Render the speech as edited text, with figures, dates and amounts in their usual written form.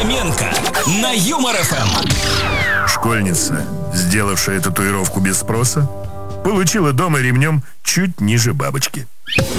Хоменко на Юмор ФМ. Школьница, сделавшая татуировку без спроса, получила дома ремнем чуть ниже бабочки.